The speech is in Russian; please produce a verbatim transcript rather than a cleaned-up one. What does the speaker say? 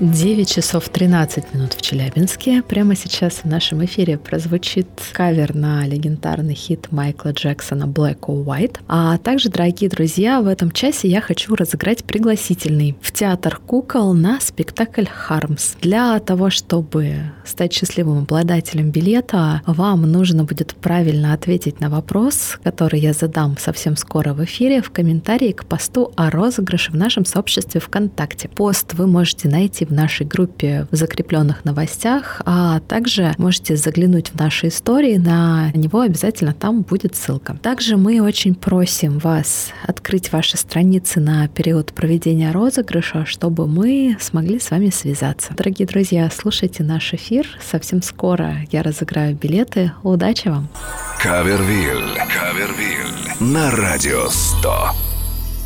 девять часов тринадцать минут в Челябинске. Прямо сейчас в нашем эфире прозвучит кавер на легендарный хит Майкла Джексона «Black or White». А также, дорогие друзья, в этом часе я хочу разыграть пригласительный в театр кукол на спектакль «Хармс». Для того, чтобы стать счастливым обладателем билета, вам нужно будет правильно ответить на вопрос, который я задам совсем скоро в эфире, в комментарии к посту о розыгрыше в нашем сообществе ВКонтакте. Пост вы можете найти в нашей группе в закрепленных новостях, а также можете заглянуть в наши истории, на него обязательно там будет ссылка. Также мы очень просим вас открыть ваши страницы на период проведения розыгрыша, чтобы мы смогли с вами связаться. Дорогие друзья, слушайте наш эфир. Совсем скоро я разыграю билеты. Удачи вам! Кавервиль. Кавервиль. На радио сто.